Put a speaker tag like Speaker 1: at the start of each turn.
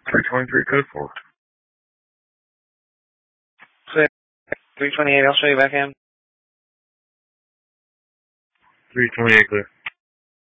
Speaker 1: 323 code for.
Speaker 2: 328, I'll show you back in.
Speaker 1: 328 clear.